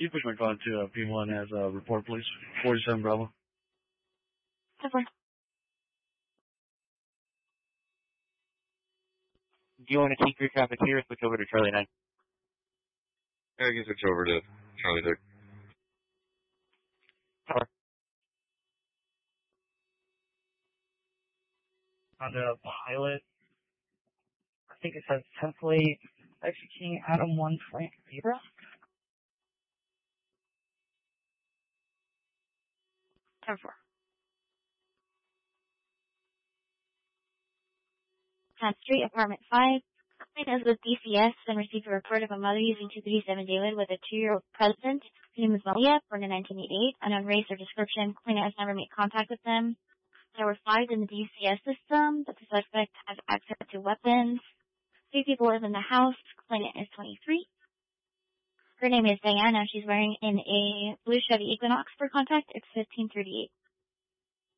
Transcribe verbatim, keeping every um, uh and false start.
you push my call to uh, P one as a uh, report, please? forty-seven Bravo. Over. Do you want to keep your traffic here or switch over to Charlie nine? Yeah, I can switch over to Charlie Dick. Over. On the pilot, I think it says successfully executing Adam one Frank Zebra. ten four. tenth Street, Apartment five. Complaint is with D C S and received a report of a mother using two thirty-seven David with a two-year-old president. Her name is Malia, born in nineteen eighty-eight. Unknown race or description. Complainant has never made contact with them. There were five in the D C S system, but the suspect has access to weapons. Three people live in the house. Complainant is twenty-three. Her name is Diana. She's wearing in a blue Chevy Equinox for contact. It's fifteen thirty-eight.